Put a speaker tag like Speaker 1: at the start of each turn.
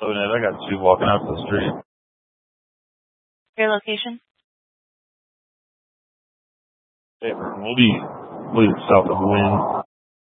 Speaker 1: Oh, Ned, I got two walking out the street.
Speaker 2: Your location?
Speaker 1: We'll be south of Wynn.